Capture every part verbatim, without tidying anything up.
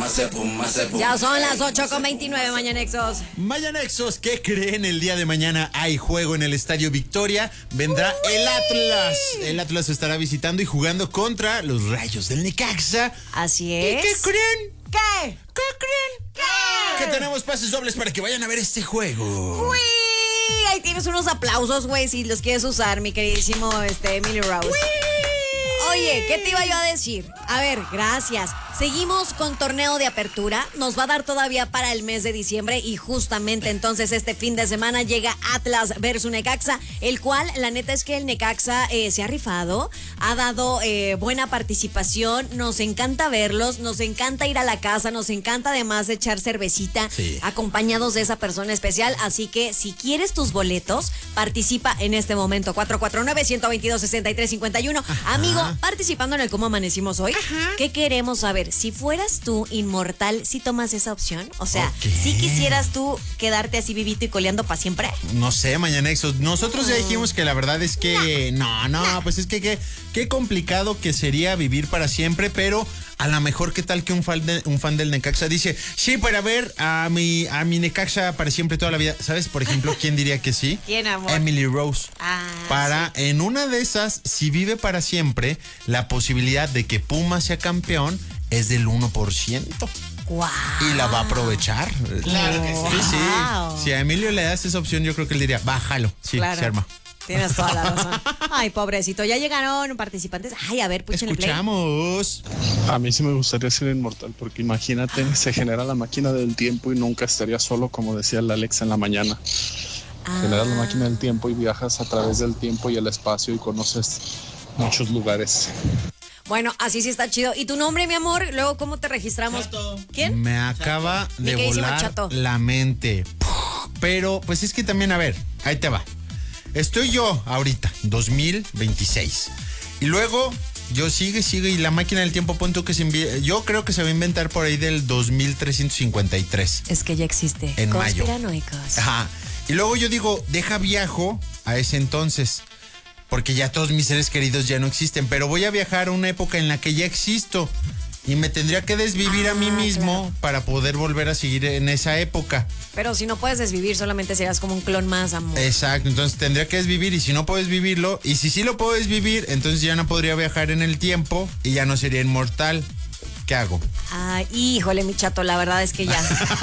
Ya son las ocho con veintinueve, Mañanexos. Mañanexos, ¿qué creen? El día de mañana hay juego en el Estadio Victoria. Vendrá Uy. el Atlas. El Atlas estará visitando y jugando contra los Rayos del Necaxa. Así es. ¿Y qué creen? ¿Qué? ¿Qué creen? ¿Qué? Que tenemos pases dobles para que vayan a ver este juego. Uy. Ahí tienes unos aplausos, güey, si los quieres usar, mi queridísimo este, Emily Rose. Uy. Oye, ¿qué te iba yo a decir? A ver, gracias. Seguimos con torneo de apertura. Nos va a dar todavía para el mes de diciembre y justamente entonces este fin de semana llega Atlas versus Necaxa, el cual la neta es que el Necaxa eh, se ha rifado, ha dado eh, buena participación, nos encanta verlos, nos encanta ir a la casa, nos encanta además echar cervecita sí. acompañados de esa persona especial, así que si quieres tus boletos, participa en este momento, cuatro cuatro nueve, uno dos dos, seis tres cinco uno. Amigo, participando en el Cómo Amanecimos Hoy, Ajá. ¿qué queremos saber? Si fueras tú inmortal, ¿sí tomas esa opción? O sea, okay. ¿sí quisieras tú quedarte así vivito y coleando para siempre? No sé, Mañanexos. Nosotros mm. ya dijimos que la verdad es que no, no, no pues es que qué qué complicado que sería vivir para siempre, pero a lo mejor qué tal que un fan, de, un fan del Necaxa dice, sí, para ver a mi, a mi Necaxa para siempre toda la vida. ¿Sabes, por ejemplo, quién diría que sí? ¿Quién, amor? Emily Rose. Ah, para, sí. en una de esas, si vive para siempre, la posibilidad de que Puma sea campeón es del uno por ciento. Wow. Y la va a aprovechar. Claro que sí. Sí, sí. Si a Emilio le das esa opción, yo creo que él diría, bájalo. Sí, claro. se arma. Tienes toda la razón. Ay, pobrecito. Ya llegaron participantes. Ay, a ver, púchenle play. Escuchamos. A mí sí me gustaría ser inmortal, porque imagínate, ah. se genera la máquina del tiempo y nunca estaría solo, como decía la Alexa en la mañana. Ah. Generas la máquina del tiempo y viajas a través del tiempo y el espacio y conoces muchos lugares. Bueno, así sí está chido. ¿Y tu nombre, mi amor? Luego, ¿cómo te registramos? Chato. ¿Quién? Me acaba Chato. de volar Chato. la mente. Pero, pues es que también, a ver, ahí te va. Estoy yo ahorita, dos mil veintiséis. Y luego, yo sigue, sigue, y la máquina del tiempo, punto que se envíe. Yo creo que se va a inventar por ahí del dos mil trescientos cincuenta y tres. Es que ya existe. En mayo. Conspiranoicos. Ajá. Y luego yo digo, deja viajo a ese entonces. Porque ya todos mis seres queridos ya no existen, pero voy a viajar a una época en la que ya existo y me tendría que desvivir ah, a mí mismo claro. para poder volver a seguir en esa época. Pero si no puedes desvivir, solamente serás como un clon más, amor. Exacto, entonces tendría que desvivir y si no puedes vivirlo, y si sí lo puedo desvivir, entonces ya no podría viajar en el tiempo y ya no sería inmortal. ¿Qué hago? Ah, híjole, mi chato, la verdad es que ya.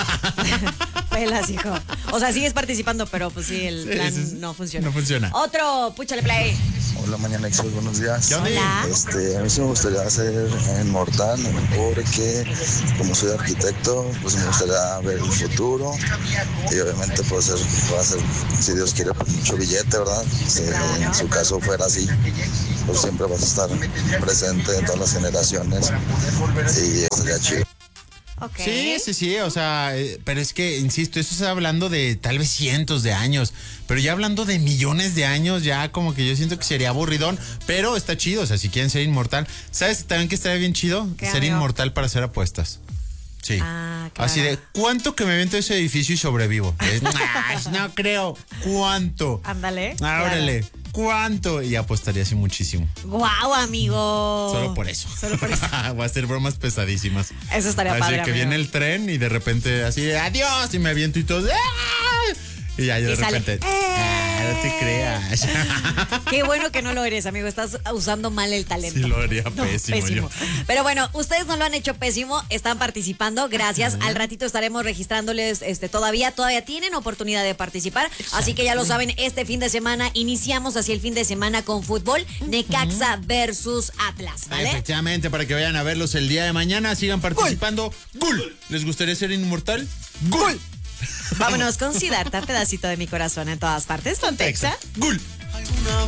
Pelas, hijo. O sea, sigues participando, pero pues sí, el plan sí, sí, no funciona. No funciona. Otro, púchale play. Hola, Mañanexos, buenos días. Hola. Este, a mí sí me gustaría ser inmortal, porque como soy arquitecto, pues me gustaría ver el futuro y obviamente pues ser, puede ser, si Dios quiere, pues mucho billete, ¿verdad? Si en su caso fuera así, pues siempre vas a estar presente en todas las generaciones y estaría chido. Okay. Sí, sí, sí, o sea, eh, pero es que, insisto, eso está hablando de tal vez cientos de años, pero ya hablando de millones de años, ya como que yo siento que sería aburridón, pero está chido, o sea, si quieren ser inmortal. ¿Sabes también que estaría bien chido? Ser amigo? Inmortal para hacer apuestas. Sí. Ah, claro. Así de, ¿cuánto que me avento ese edificio y sobrevivo? Es, no creo. ¿Cuánto? Ándale. Árale. Claro. ¿Cuánto? Y apostaría así muchísimo. ¡Guau, amigo! Solo por eso. Solo por eso. Va a ser bromas pesadísimas. Eso estaría así padre, que amigo. viene el tren y de repente así de adiós y me aviento y todo. ¡Ah! Y ya, y de y repente. Sale, ah, no te creas. Qué bueno que no lo eres, amigo. Estás usando mal el talento. Sí, lo haría no, pésimo, pésimo. Yo. Pero bueno, ustedes no lo han hecho pésimo. Están participando. Gracias. Al ratito estaremos registrándoles este, todavía. Todavía tienen oportunidad de participar. Exacto. Así que ya lo saben, este fin de semana iniciamos así el fin de semana con fútbol. Necaxa versus Atlas, ¿vale? Efectivamente, para que vayan a verlos el día de mañana. Sigan participando. ¡Gol! ¡Gol! ¿Les gustaría ser inmortal? ¡Gol! Vámonos con Siddhartha, pedacito de mi corazón en todas partes. Con Texa. ¡Gol!